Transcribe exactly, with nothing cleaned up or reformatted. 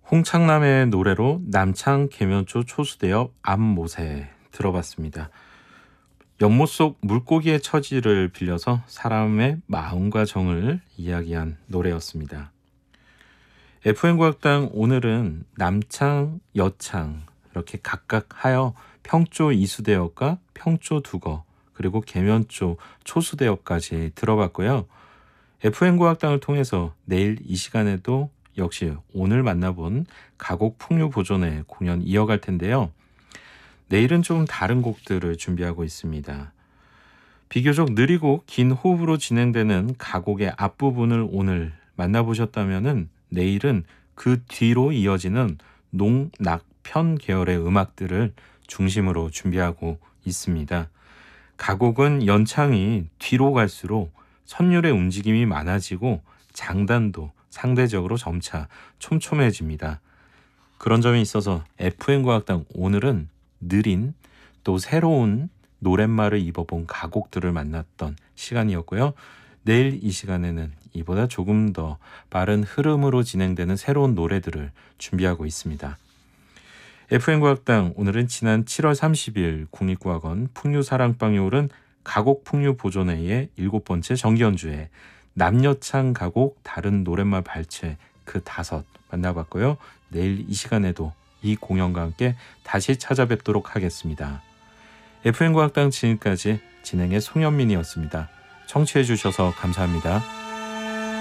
홍창남의 노래로 남창 계면초 초수대엽 암모세 들어봤습니다. 연못 속 물고기의 처지를 빌려서 사람의 마음과 정을 이야기한 노래였습니다. 에프엠 과학당 오늘은 남창, 여창 이렇게 각각 하여 평조 이수대엽과 평조 두거 그리고 계면조 초수대엽까지 들어봤고요. 에프엠 과학당을 통해서 내일 이 시간에도 역시 오늘 만나본 가곡 풍류 보존회 공연 이어갈 텐데요. 내일은 좀 다른 곡들을 준비하고 있습니다. 비교적 느리고 긴 호흡으로 진행되는 가곡의 앞부분을 오늘 만나보셨다면 내일은 그 뒤로 이어지는 농, 낙, 편 계열의 음악들을 중심으로 준비하고 있습니다. 가곡은 연창이 뒤로 갈수록 선율의 움직임이 많아지고 장단도 상대적으로 점차 촘촘해집니다. 그런 점에 있어서 에프엠 과학당 오늘은 느린 또 새로운 노랫말을 입어본 가곡들을 만났던 시간이었고요. 내일 이 시간에는 이보다 조금 더 빠른 흐름으로 진행되는 새로운 노래들을 준비하고 있습니다. 에프엠 과학당 오늘은 지난 칠월 삼십일 국립과학원 풍류사랑방에 오른 가곡 풍류 보존회의 일곱 번째 정기연주회 남여창 가곡 다른 노랫말 발췌 그 다섯 만나봤고요. 내일 이 시간에도 이 공연과 함께 다시 찾아뵙도록 하겠습니다. 에프엠 과학당 지금까지 진행의 송현민이었습니다. 청취해 주셔서 감사합니다.